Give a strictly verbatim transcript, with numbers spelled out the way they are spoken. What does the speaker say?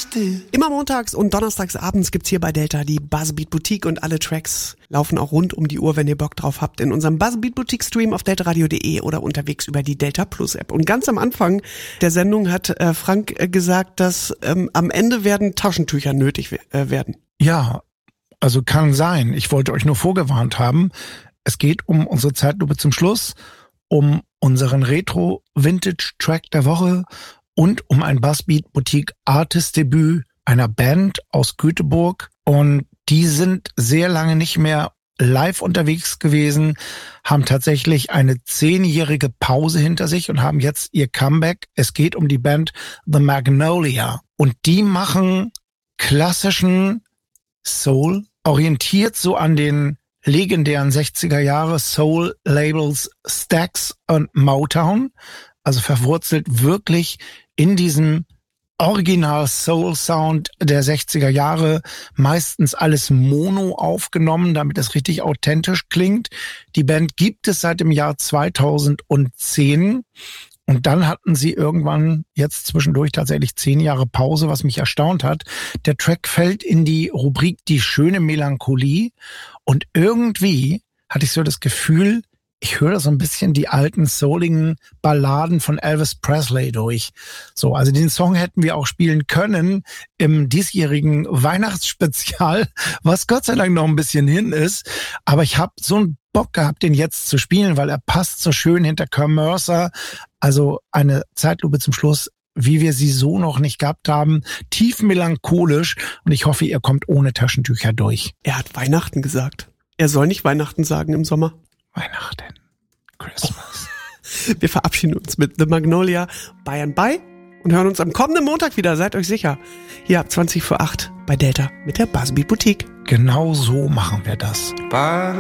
still. Immer montags und donnerstags abends gibt's hier bei Delta die Buzzbeat Boutique und alle Tracks laufen auch rund um die Uhr, wenn ihr Bock drauf habt, in unserem Buzzbeat Boutique Stream auf delta radio punkt de oder unterwegs über die Delta Plus App. Und ganz am Anfang der Sendung hat äh, Frank äh, gesagt, dass ähm, am Ende werden Taschentücher nötig äh, werden. Ja, also kann sein. Ich wollte euch nur vorgewarnt haben. Es geht um unsere Zeitlupe zum Schluss, um unseren Retro-Vintage-Track der Woche und um ein Buzzbeat Boutique Artist-Debüt einer Band aus Göteborg. Und die sind sehr lange nicht mehr live unterwegs gewesen, haben tatsächlich eine zehnjährige Pause hinter sich und haben jetzt ihr Comeback. Es geht um die Band The Magnolia. Und die machen klassischen Soul, orientiert so an den legendären sechziger Jahre Soul-Labels Stax und Motown, also verwurzelt wirklich in diesem Original-Soul-Sound der sechziger Jahre, meistens alles mono aufgenommen, damit es richtig authentisch klingt. Die Band gibt es seit dem Jahr zweitausendzehn. Und dann hatten sie irgendwann jetzt zwischendurch tatsächlich zehn Jahre Pause, was mich erstaunt hat. Der Track fällt in die Rubrik Die schöne Melancholie. Und irgendwie hatte ich so das Gefühl, ich höre so ein bisschen die alten souligen Balladen von Elvis Presley durch. So, also den Song hätten wir auch spielen können im diesjährigen Weihnachtsspezial, was Gott sei Dank noch ein bisschen hin ist. Aber ich habe so einen Bock gehabt, den jetzt zu spielen, weil er passt so schön hinter Commercer. Also eine Zeitlupe zum Schluss, wie wir sie so noch nicht gehabt haben. Tief melancholisch. Und ich hoffe, ihr kommt ohne Taschentücher durch. Er hat Weihnachten gesagt. Er soll nicht Weihnachten sagen im Sommer. Weihnachten. Christmas. Wir verabschieden uns mit The Magnolia Bayern bei und hören uns am kommenden Montag wieder. Seid euch sicher. Hier ab zwanzig vor acht bei Delta mit der Buzzbeat Boutique. Genau so machen wir das. By